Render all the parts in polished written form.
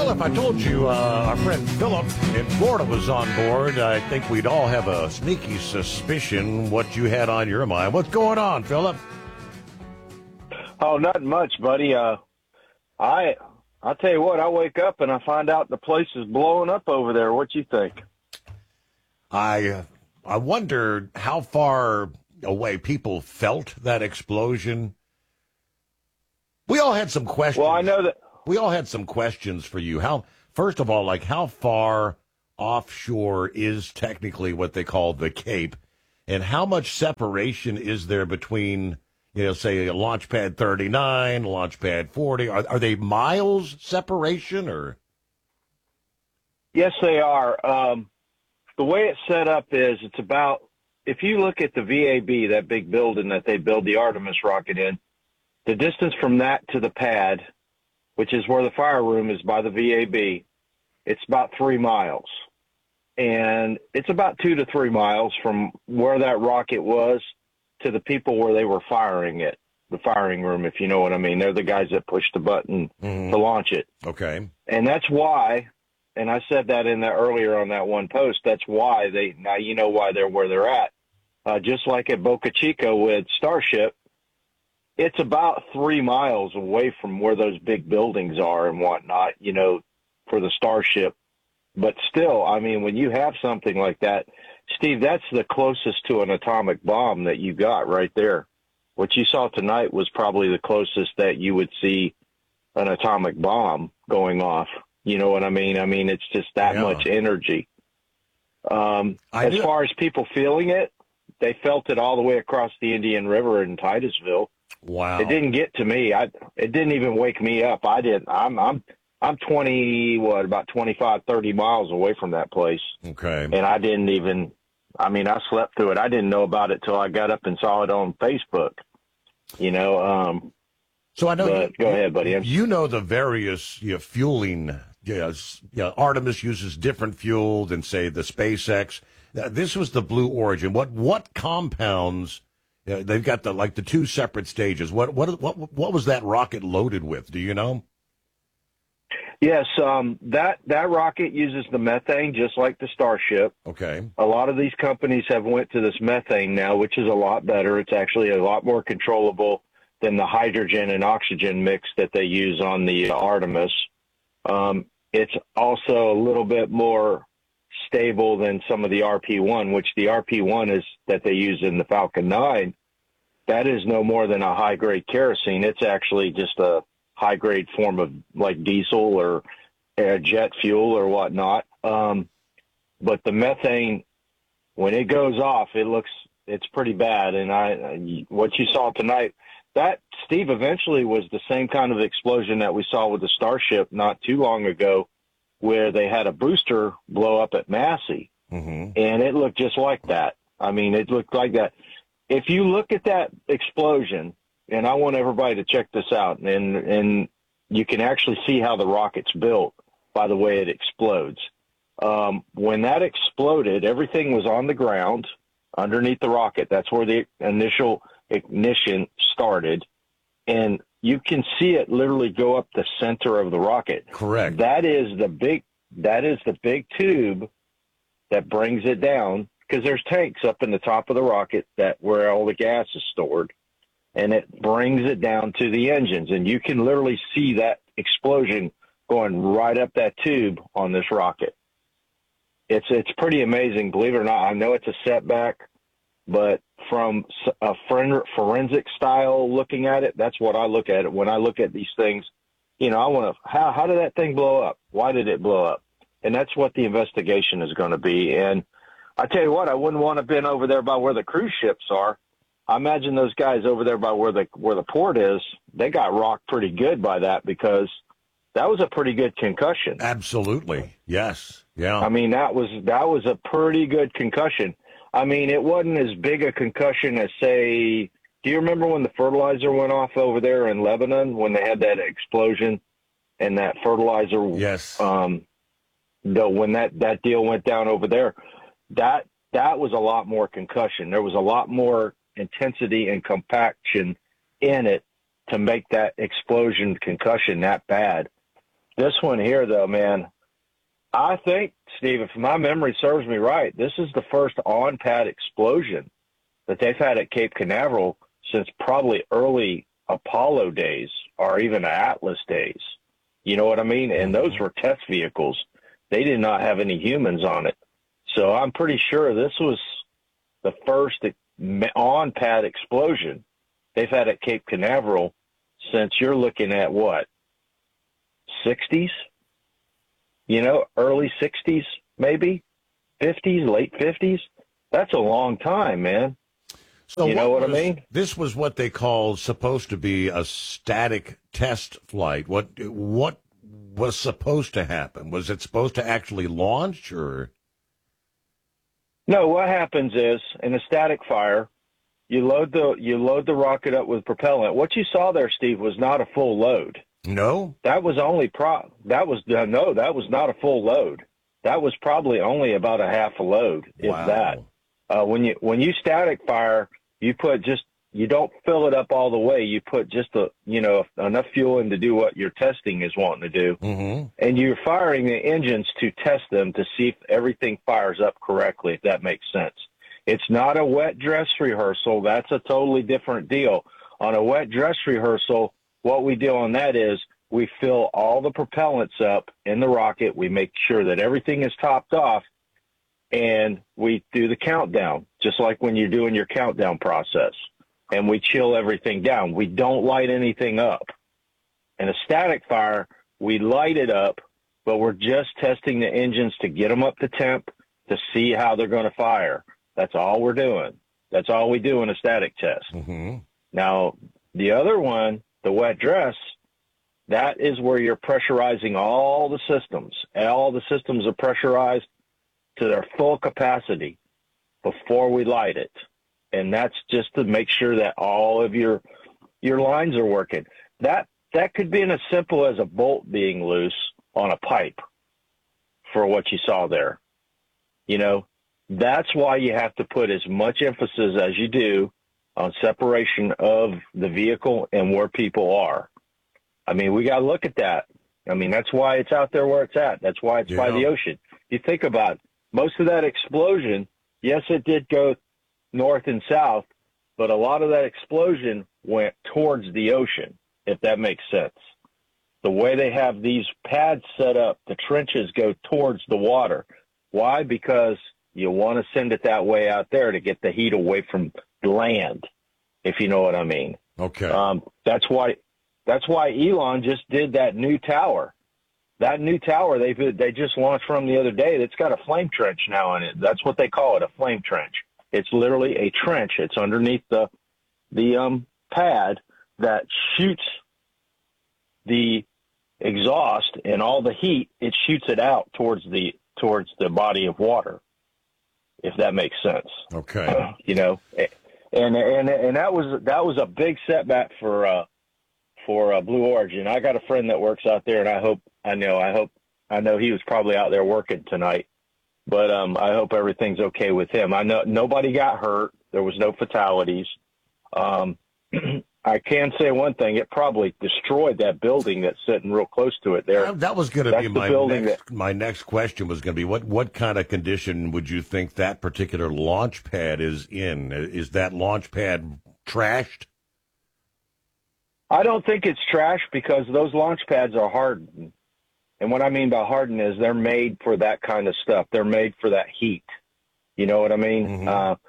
Well, if I told you our friend Philip in Florida was on board, I think we'd all have a sneaky suspicion what you had on your mind. What's going on, Philip? Oh, not much, buddy. I'll tell you what, I wake up and I find out the place is blowing up over there. What you think? I wonder how far away people felt that explosion. We all had some questions. Well, I know that. We all had some questions for you. First of all, like how far offshore is technically what they call the Cape, and how much separation is there between, say a launch pad 39, launch pad 40? Are they miles separation or? Yes, they are. The way it's set up is it's about, if you look at the VAB, that big building that they build the Artemis rocket in, the distance from that to the pad, which is where the fire room is by the VAB, it's about 3 miles. And it's about 2 to 3 miles from where that rocket was to the people where they were firing it, the firing room, if you know what I mean. They're the guys that push the button to launch it. Okay. And that's why, and I said that in that earlier on that one post, that's why now you know why they're where they're at. Just like at Boca Chica with Starship, it's about 3 miles away from where those big buildings are and whatnot, for the Starship. But still, I mean, when you have something like that, Steve, that's the closest to an atomic bomb that you got right there. What you saw tonight was probably the closest that you would see an atomic bomb going off. You know what I mean? I mean, it's just that much energy. As far as people feeling it, they felt it all the way across the Indian River in Titusville. Wow. It didn't get to me. It didn't even wake me up. I didn't. I'm 20, about 25, 30 miles away from that place. Okay. And I didn't even, I slept through it. I didn't know about it till I got up and saw it on Facebook, So I know. Go ahead, buddy. You know the various fueling. Artemis uses different fuel than, say, the SpaceX. This was the Blue Origin. What compounds? They've got the 2 separate stages. What was that rocket loaded with? Do you know? Yes, that rocket uses the methane just like the Starship. Okay. A lot of these companies have went to this methane now, which is a lot better. It's actually a lot more controllable than the hydrogen and oxygen mix that they use on the Artemis. It's also a little bit more stable than some of the RP-1, which the RP-1 is that they use in the Falcon 9. That is no more than a high-grade kerosene. It's actually just a high-grade form of like diesel or jet fuel or whatnot. But the methane, when it goes off, it's pretty bad. And what you saw tonight, that, Steve, eventually was the same kind of explosion that we saw with the Starship not too long ago, where they had a booster blow up at Massey. And it looked just like that. I mean, it looked like that. If you look at that explosion, and I want everybody to check this out, and you can actually see how the rocket's built by the way it explodes. When that exploded, everything was on the ground underneath the rocket. That's where the initial ignition started. And you can see it literally go up the center of the rocket. Correct. That is the big tube that brings it down, because there's tanks up in the top of the rocket where all the gas is stored, and it brings it down to the engines. And you can literally see that explosion going right up that tube on this rocket. It's pretty amazing, believe it or not. I know it's a setback, but from a forensic style looking at it, that's what I look at it. When I look at these things, I want to, how did that thing blow up? Why did it blow up? And that's what the investigation is going to be. And I tell you what, I wouldn't want to have been over there by where the cruise ships are. I imagine those guys over there by where the port is, they got rocked pretty good by that, because that was a pretty good concussion. Absolutely. Yes. Yeah. I mean, that was a pretty good concussion. I mean, it wasn't as big a concussion as, say, do you remember when the fertilizer went off over there in Lebanon, when they had that explosion and that fertilizer? Yes. When that deal went down over there, that was a lot more concussion. There was a lot more intensity and compaction in it to make that explosion concussion that bad. This one here, though, man, I think, Steve, if my memory serves me right, this is the first on-pad explosion that they've had at Cape Canaveral since probably early Apollo days or even Atlas days. You know what I mean? And those were test vehicles. They did not have any humans on it. So I'm pretty sure this was the first on-pad explosion they've had at Cape Canaveral since you're looking at what, 60s? You know, early 60s, maybe 50s, late 50s. That's a long time, man. So you know what I mean? This was what they call supposed to be a static test flight. What was supposed to happen? Was it supposed to actually launch, or? No, what happens is in a static fire, you load the rocket up with propellant. What you saw there, Steve, was not a full load. No, that was not a full load. That was probably only about a half a load, if that. When you static fire, you don't fill it up all the way. You put just enough fuel in to do what your testing is wanting to do, and you're firing the engines to test them to see if everything fires up correctly. If that makes sense, it's not a wet dress rehearsal. That's a totally different deal. On a wet dress rehearsal, what we do on that is we fill all the propellants up in the rocket. We make sure that everything is topped off, and we do the countdown, just like when you're doing your countdown process, and we chill everything down. We don't light anything up. In a static fire, we light it up, but we're just testing the engines to get them up to temp to see how they're going to fire. That's all we're doing. That's all we do in a static test. Now, the other one, the wet dress, that is where you're pressurizing all the systems. All the systems are pressurized to their full capacity before we light it. And that's just to make sure that all of your lines are working. That could be as simple as a bolt being loose on a pipe for what you saw there. You know, that's why you have to put as much emphasis as you do on separation of the vehicle and where people are. I mean, we got to look at that. I mean, that's why it's out there where it's at. That's why it's by the ocean. You think about it, most of that explosion, yes, it did go north and south, but a lot of that explosion went towards the ocean, if that makes sense. The way they have these pads set up, the trenches go towards the water. Why? Because you want to send it that way out there to get the heat away from land, if you know what I mean. Okay. That's why Elon just did that new tower. That new tower they just launched from the other day, that's got a flame trench now in it. That's what they call it, a flame trench. It's literally a trench. It's underneath the pad that shoots the exhaust and all the heat. It shoots it out towards the body of water, if that makes sense. Okay. You know, and that was a big setback for Blue Origin. I got a friend that works out there, and I know he was probably out there working tonight, but I hope everything's okay with him. I know nobody got hurt. There was no fatalities. I can say one thing: it probably destroyed that building that's sitting real close to it there. That was going to be my next question was going to be what kind of condition would you think that particular launch pad is in? Is that launch pad trashed? I don't think it's trash because those launch pads are hardened. And what I mean by hardened is they're made for that kind of stuff. They're made for that heat. You know what I mean?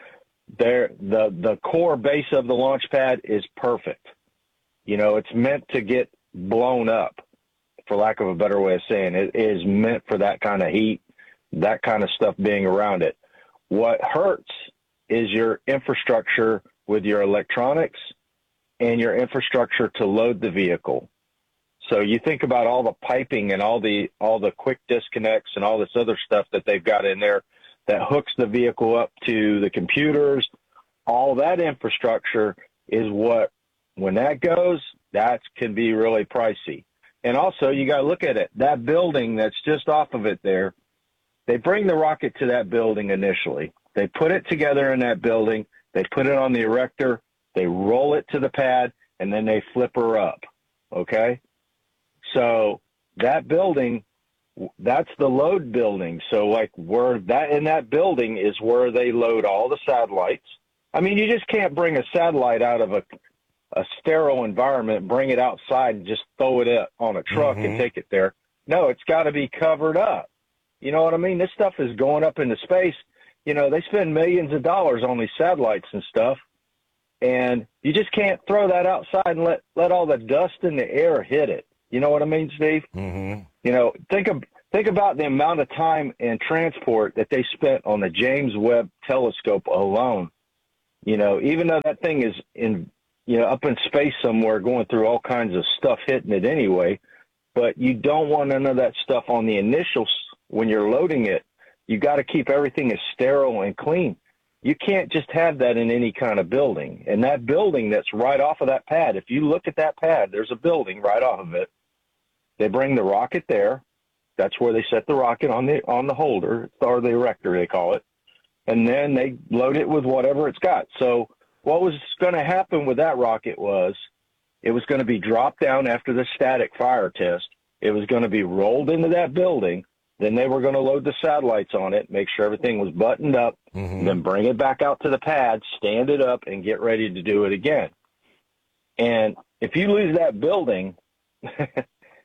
The core base of the launch pad is perfect. You know, it's meant to get blown up, for lack of a better way of saying it. It is meant for that kind of heat, that kind of stuff being around it. What hurts is your infrastructure with your electronics and your infrastructure to load the vehicle. So you think about all the piping and all the quick disconnects and all this other stuff that they've got in there that hooks the vehicle up to the computers. All that infrastructure is what, when that goes, that can be really pricey. And also you got to look at it. That building that's just off of it there, they bring the rocket to that building initially. They put it together in that building. They put it on the erector. They roll it to the pad, and then they flip her up, okay? So that building, that's the load building. So like where that in that building is where they load all the satellites. I mean, you just can't bring a satellite out of a sterile environment, bring it outside and just throw it on a truck and take it there. No, it's got to be covered up. You know what I mean? This stuff is going up into space. You know, they spend millions of dollars on these satellites and stuff, and you just can't throw that outside and let all the dust in the air hit it. You know what I mean, Steve? You know, think about the amount of time and transport that they spent on the James Webb Telescope alone. You know, even though that thing is up in space somewhere going through all kinds of stuff hitting it anyway, but you don't want none of that stuff on the initials when you're loading it. You got to keep everything as sterile and clean. You can't just have that in any kind of building. And that building that's right off of that pad, if you look at that pad, there's a building right off of it. They bring the rocket there. That's where they set the rocket on the holder, or the erector, they call it. And then they load it with whatever it's got. So what was going to happen with that rocket was it was going to be dropped down after the static fire test. It was going to be rolled into that building. Then they were going to load the satellites on it, make sure everything was buttoned up, then bring it back out to the pad, stand it up, and get ready to do it again. And if you lose that building, that's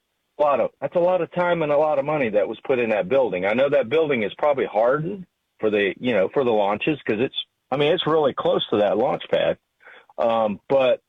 a lot of time and a lot of money that was put in that building. I know that building is probably hardened for the launches because it's really close to that launch pad. But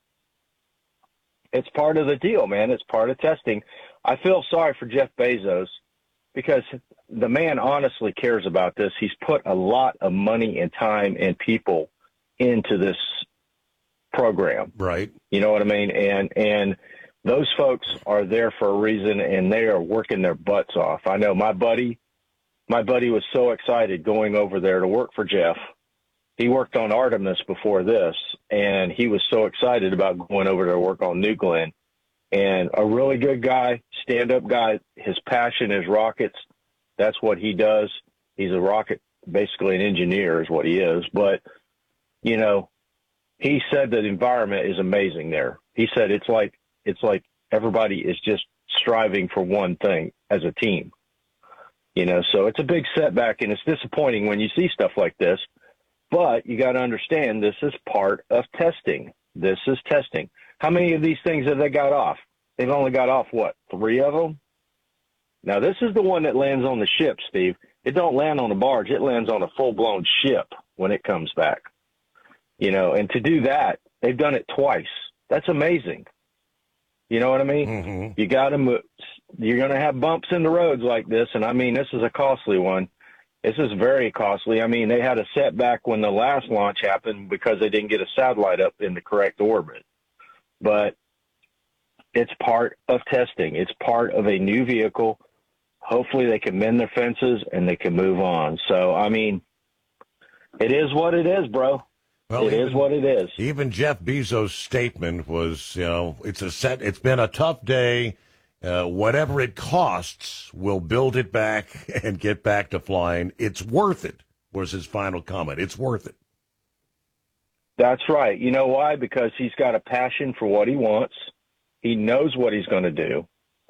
it's part of the deal, man. It's part of testing. I feel sorry for Jeff Bezos, because the man honestly cares about this. He's put a lot of money and time and people into this program. Right. You know what I mean? And those folks are there for a reason, and they are working their butts off. I know my buddy was so excited going over there to work for Jeff. He worked on Artemis before this, and he was so excited about going over there to work on New Glenn. And a really good guy, stand-up guy. His passion is rockets. That's what he does. He's a rocket, basically an engineer is what he is. But, you know, he said that the environment is amazing there. He said it's like everybody is just striving for one thing as a team. You know, so it's a big setback, and it's disappointing when you see stuff like this. But you got to understand, this is part of testing. This is testing. How many of these things have they got off? They've only got off, 3 of them? Now, this is the one that lands on the ship, Steve. It don't land on a barge. It lands on a full-blown ship when it comes back. You know, and to do that, they've done it twice. That's amazing. You know what I mean? You got to move. You're going to have bumps in the roads like this, and, I mean, this is a costly one. This is very costly. I mean, they had a setback when the last launch happened because they didn't get a satellite up in the correct orbit. But it's part of testing. It's part of a new vehicle. Hopefully they can mend their fences and they can move on. So, I mean, it is what it is, bro. Well, it is what it is. Even Jeff Bezos' statement was, you know, it's been a tough day. Whatever it costs, we'll build it back and get back to flying. It's worth it, was his final comment. It's worth it. That's right. You know why? Because he's got a passion for what he wants. He knows what he's going to do.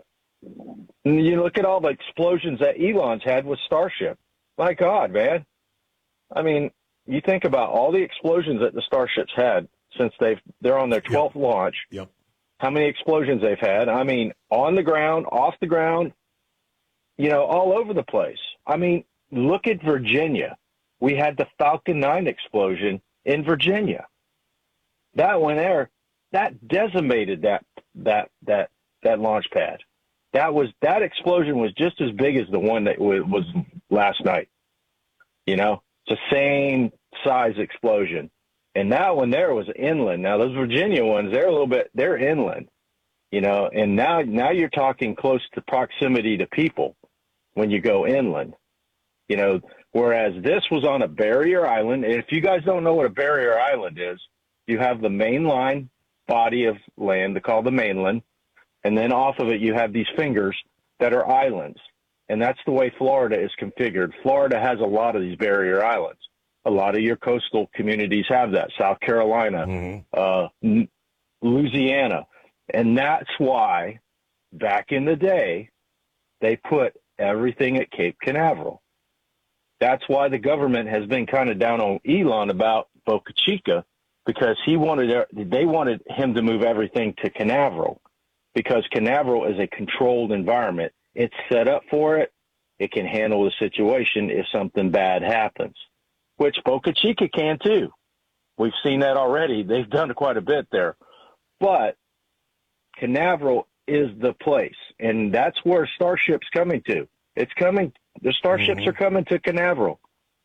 And you look at all the explosions that Elon's had with Starship. My God, man. I mean, you think about all the explosions that the Starship's had since they're on their 12th launch. Yep. How many explosions they've had. I mean, on the ground, off the ground, you know, all over the place. I mean, look at Virginia. We had the Falcon 9 explosion in Virginia. That one there, that decimated that launch pad. That explosion was just as big as the one that was last night. You know, it's the same size explosion. And that one there was inland. Now those Virginia ones, they're inland, you know, and now you're talking close to proximity to people when you go inland, you know, whereas this was on a barrier island. And if you guys don't know what a barrier island is, you have the mainline body of land, they call the mainland. And then off of it, you have these fingers that are islands. And that's the way Florida is configured. Florida has a lot of these barrier islands. A lot of your coastal communities have that. South Carolina, Louisiana. And that's why back in the day, they put everything at Cape Canaveral. That's why the government has been kind of down on Elon about Boca Chica, because they wanted him to move everything to Canaveral, because Canaveral is a controlled environment. It's set up for it. It can handle the situation if something bad happens, which Boca Chica can too. We've seen that already. They've done quite a bit there. But Canaveral is the place, and that's where Starship's coming to. It's coming. The Starships are coming to Canaveral.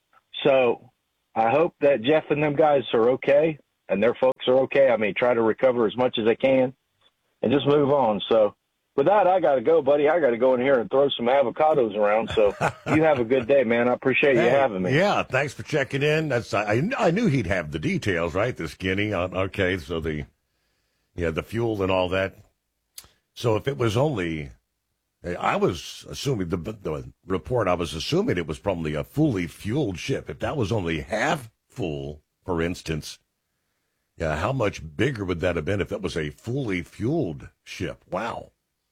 So I hope that Jeff and them guys are okay and their folks are okay. I mean, try to recover as much as they can and just move on. So with that, I got to go, buddy. I got to go in here and throw some avocados around. So you have a good day, man. I appreciate you having me. Yeah, thanks for checking in. I knew he'd have the details, right? The skinny. Okay, so the fuel and all that. So if it was only, I was assuming the report, I was assuming it was probably a fully fueled ship. If that was only half full, for instance, how much bigger would that have been if it was a fully fueled ship? Wow.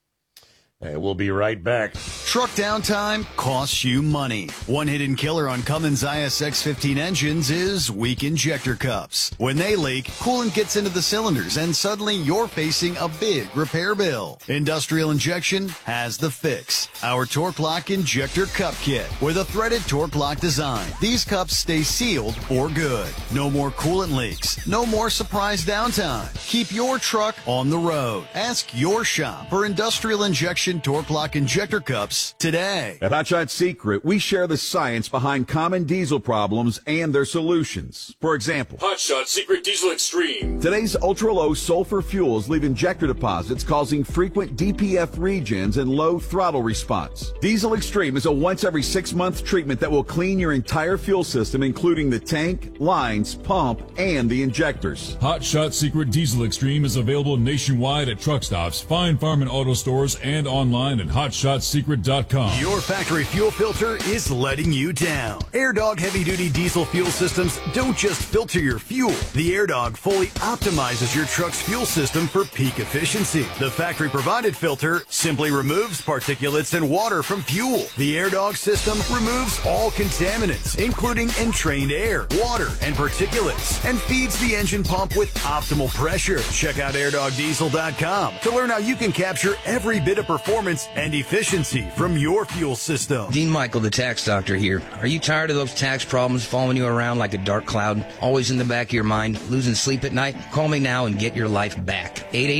And we'll be right back. Truck downtime costs you money. One hidden killer on Cummins ISX-15 engines is weak injector cups. When they leak, coolant gets into the cylinders and suddenly you're facing a big repair bill. Industrial Injection has the fix. Our Torque Lock Injector Cup Kit with a threaded Torque Lock design. These cups stay sealed for good. No more coolant leaks. No more surprise downtime. Keep your truck on the road. Ask your shop for Industrial Injection Torque Lock Injector Cups today. At Hot Shot Secret, we share the science behind common diesel problems and their solutions. For example, Hot Shot Secret Diesel Extreme. Today's ultra-low sulfur fuels leave injector deposits causing frequent DPF regens and low throttle response. Diesel Extreme is a once every 6-month treatment that will clean your entire fuel system, including the tank, lines, pump, and the injectors. Hot Shot Secret Diesel Extreme is available nationwide at truck stops, fine farm and auto stores, and online at hotshotsecret.com. Your factory fuel filter is letting you down. AirDog heavy-duty diesel fuel systems don't just filter your fuel. The AirDog fully optimizes your truck's fuel system for peak efficiency. The factory-provided filter simply removes particulates and water from fuel. The AirDog system removes all contaminants, including entrained air, water, and particulates, and feeds the engine pump with optimal pressure. Check out airdogdiesel.com to learn how you can capture every bit of performance and efficiency from your fuel system. Dean Michael, the tax doctor here. Are you tired of those tax problems following you around like a dark cloud, always in the back of your mind, losing sleep at night? Call me now and get your life back.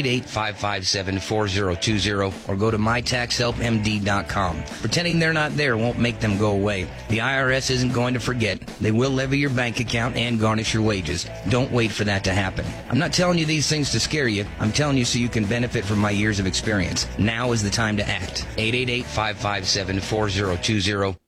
888-557-4020 or go to mytaxhelpmd.com. Pretending they're not there won't make them go away. The IRS isn't going to forget. They will levy your bank account and garnish your wages. Don't wait for that to happen. I'm not telling you these things to scare you. I'm telling you so you can benefit from my years of experience. Now is the time to act. 888-557-4020.